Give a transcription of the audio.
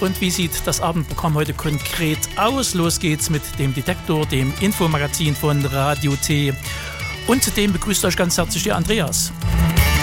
Und wie sieht das Abendprogramm heute konkret aus? Los geht's mit dem Detektor, dem Infomagazin von Radio T. Und zudem begrüßt euch ganz herzlich der Andreas.